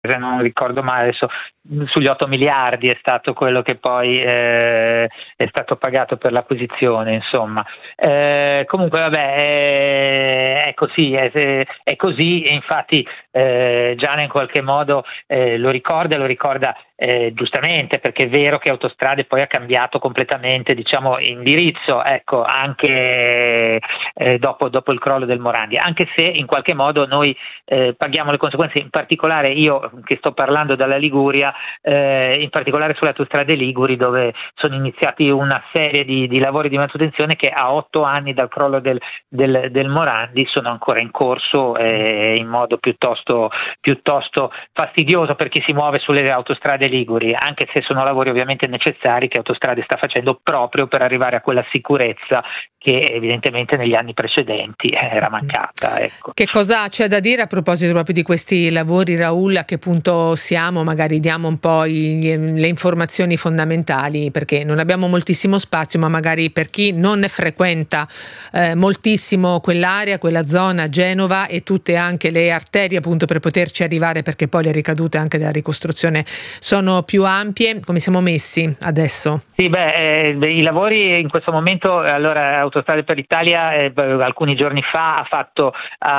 se non ricordo male adesso, sugli 8 miliardi è stato quello che poi è stato pagato per l'acquisizione, insomma. Comunque vabbè, è così, è così, e infatti Gianna in qualche modo lo ricorda giustamente, perché è vero che Autostrade poi ha cambiato completamente, diciamo, indirizzo, ecco, anche dopo il crollo del Morandi, anche se in qualche modo noi paghiamo le conseguenze, in particolare io che sto parlando dalla Liguria, in particolare sulle autostrade liguri, dove sono iniziati una serie di lavori di manutenzione che a 8 anni dal crollo del Morandi sono ancora in corso in modo piuttosto fastidioso per chi si muove sulle autostrade liguri, anche se sono lavori ovviamente necessari che Autostrade sta facendo proprio per arrivare a quella sicurezza che evidentemente negli anni precedenti era mancata. Ecco. Che cosa c'è da dire a proposito proprio di questi lavori, Raul? A che punto siamo? Magari diamo un po' le informazioni fondamentali, perché non abbiamo moltissimo spazio, ma magari per chi non frequenta moltissimo quell'area, quella zona, Genova e tutte anche le arterie appunto per poterci arrivare, perché poi le ricadute anche della ricostruzione sono più ampie. Come siamo messi adesso? Sì, i lavori in questo momento, allora Autostrade per l'Italia alcuni giorni fa ha fatto,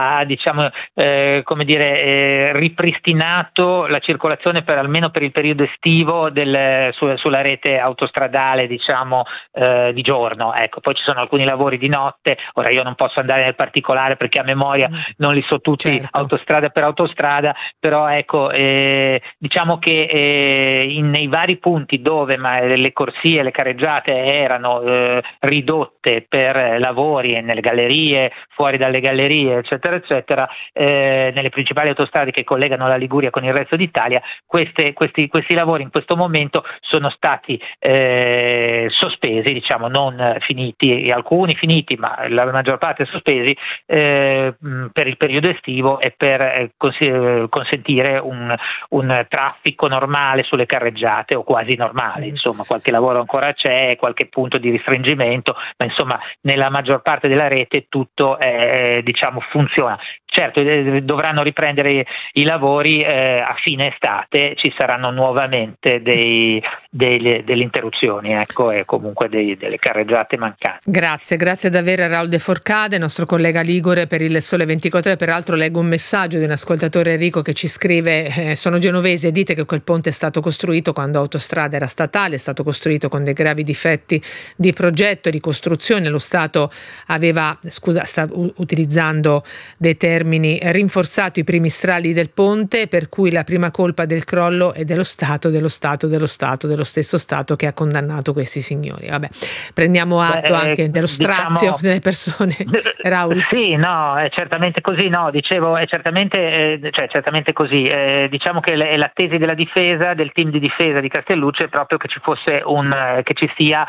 ripristinato la circolazione almeno per il periodo estivo sulla rete autostradale, diciamo, di giorno. Ecco, poi ci sono alcuni lavori di notte. Ora io non posso andare nel particolare perché a memoria non li so tutti, certo, autostrada per autostrada, però ecco, diciamo che nei vari punti dove le corsie, le carreggiate erano ridotte per lavori nelle gallerie, fuori dalle gallerie, eccetera, eccetera, nelle principali autostrade che collegano la Liguria con il resto d'Italia, questi lavori in questo momento sono stati sospesi, diciamo, non finiti, alcuni finiti, ma la maggior parte sospesi per il periodo estivo e per consentire un traffico normale sulle carreggiate, o quasi normale. Insomma, qualche lavoro ancora c'è, qualche punto di restringimento, ma insomma nella maggior parte della rete tutto diciamo funziona. Certo, dovranno riprendere i lavori a fine estate, ci saranno nuovamente delle interruzioni, ecco, e comunque delle carreggiate mancanti. Grazie davvero a Raul De Forcade, nostro collega ligure per il Sole 24 Ore. Peraltro leggo un messaggio di un ascoltatore, Enrico, che ci scrive: sono genovese e dite che quel ponte è stato costruito quando Autostrada era statale, è stato costruito con dei gravi difetti di progetto e di costruzione. Lo Stato sta utilizzando dei termini rinforzato i primi strali del ponte, per cui la prima colpa del crollo è dello Stato, dello stesso Stato che ha condannato questi signori. Vabbè, prendiamo atto anche dello strazio delle persone. Raul. Sì, no, è certamente così, no, dicevo, è certamente così. Diciamo che la tesi della difesa, del team di difesa di Castelluccio, è proprio che ci sia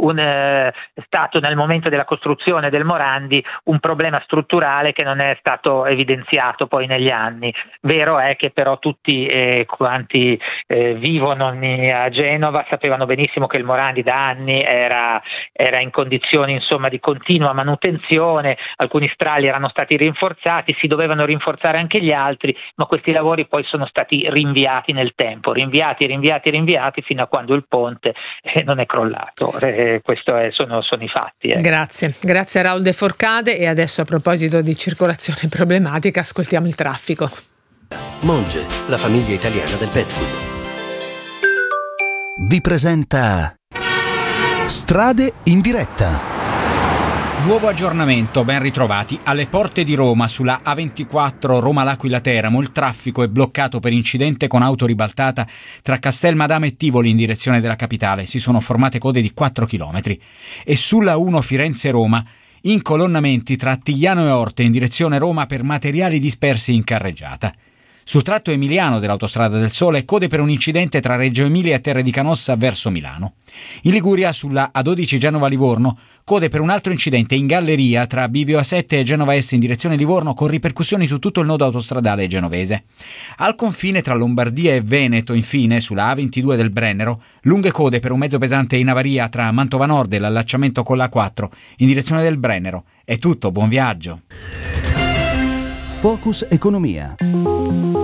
stato nel momento della costruzione del Morandi un problema strutturale che non è stato evidenziato poi negli anni. Vero è che però tutti quanti vivono a Genova sapevano benissimo che il Morandi da anni era in condizioni, insomma, di continua manutenzione. Alcuni strali erano stati rinforzati, si dovevano rinforzare anche gli altri, ma questi lavori poi sono stati rinviati nel tempo, rinviati fino a quando il ponte non è crollato. Questo sono i fatti. Grazie a Raul De Forcade. E adesso, a proposito di circolazione problematica, ascoltiamo il traffico. Monge, la famiglia italiana del pet food, vi presenta Strade in diretta. Nuovo aggiornamento, ben ritrovati. Alle porte di Roma, sulla A24 Roma-L'Aquila Teramo, il traffico è bloccato per incidente con auto ribaltata tra Castelmadama e Tivoli in direzione della capitale. Si sono formate code di 4 km. E sulla 1 Firenze-Roma, incolonnamenti tra Attigliano e Orte in direzione Roma per materiali dispersi in carreggiata. Sul tratto emiliano dell'Autostrada del Sole, code per un incidente tra Reggio Emilia e Terre di Canossa verso Milano. In Liguria, sulla A12 Genova-Livorno, code per un altro incidente in galleria tra Bivio A7 e Genova Est in direzione Livorno, con ripercussioni su tutto il nodo autostradale genovese. Al confine tra Lombardia e Veneto, infine, sulla A22 del Brennero, lunghe code per un mezzo pesante in avaria tra Mantova Nord e l'allacciamento con la A4 in direzione del Brennero. È tutto, buon viaggio. Focus Economia.